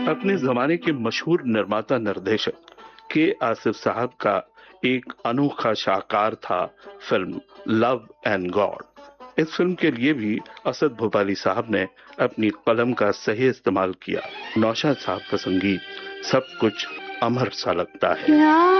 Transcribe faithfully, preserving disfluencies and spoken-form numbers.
अपने जमाने के मशहूर निर्माता निर्देशक के आसिफ साहब का एक अनोखा शाहकार था फिल्म लव एंड गॉड। इस फिल्म के लिए भी असद भोपाली साहब ने अपनी कलम का सही इस्तेमाल किया। नौशाद साहब का संगीत सब कुछ अमर सा लगता है।